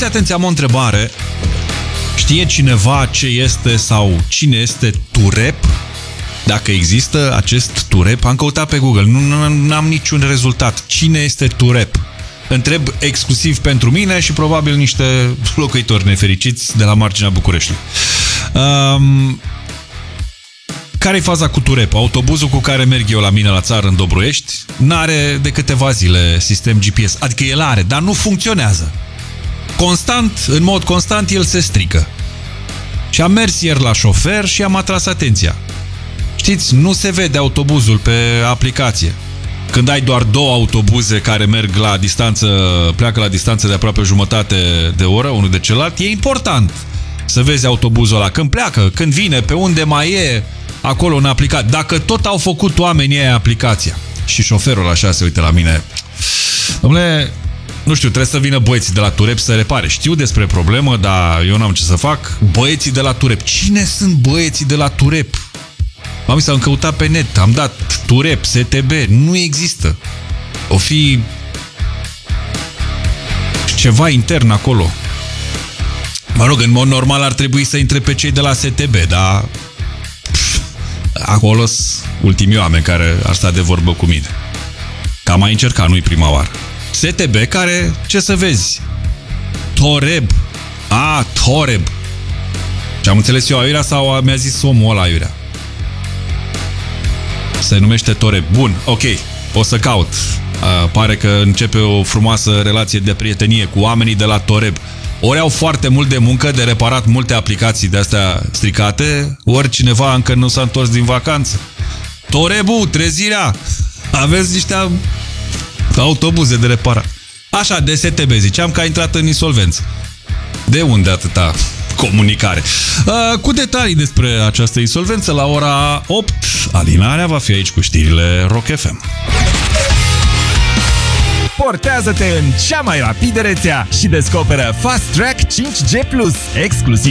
Fiți atenți, am o întrebare. Știe cineva ce este sau cine este Turep? Dacă există acest Turep, am căutat pe Google, nu am niciun rezultat. Cine este Turep? Întreb exclusiv pentru mine și probabil niște locuitori nefericiți de la marginea Bucureștiului. Care-i faza cu Turep? Autobuzul cu care merg eu la mine la țară în Dobroiești n-are de câteva zile sistem GPS. Adică el are, dar nu funcționează. În mod constant, el se strică. Și am mers ieri la șofer și am atras atenția. Știți, nu se vede autobuzul pe aplicație. Când ai doar două autobuze care merg la distanță, pleacă la distanță de aproape jumătate de oră, unul de celălalt, e important să vezi autobuzul ăla. Când pleacă, când vine, pe unde mai e acolo în aplicație. Dacă tot au făcut oamenii aia aplicația. Și șoferul așa se uită la mine. Dom'le, nu știu, trebuie să vină băieții de la Turep să repare. Știu despre problemă, dar eu n-am ce să fac. Băieții de la Turep. Cine sunt băieții de la Turep? Am căutat pe net, am dat Turep, STB, nu există. O fi ceva intern acolo. Mă rog, în mod normal ar trebui să intre pe cei de la STB, dar acolo sunt ultimii oameni care ar sta de vorbă cu mine. Că am mai încercat, nu-i prima oară. STB care, ce să vezi? Toreb. Toreb. Ce am înțeles eu aiurea sau mi-a zis omul ăla aiurea? Se numește Toreb. Bun, ok, o să caut. Pare că începe o frumoasă relație de prietenie cu oamenii de la Toreb. Ori au foarte mult de muncă, de reparat multe aplicații de-astea stricate, ori cineva încă nu s-a întors din vacanță. Torebu, trezirea! Aveți niște autobuze de reparat. Așa, de STB, ziceam că a intrat în insolvență. De unde atâta comunicare? Cu detalii despre această insolvență la ora 8, Alinarea va fi aici cu știrile Rock FM. Portează-te în cea mai rapidă rețea și descoperă Fast Track 5G+, exclusiv